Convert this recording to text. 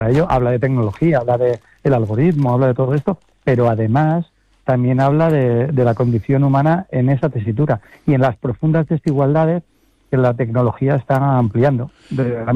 ello, habla de tecnología, habla del algoritmo, habla de todo esto, pero además también habla de la condición humana en esa tesitura y en las profundas desigualdades que la tecnología está ampliando.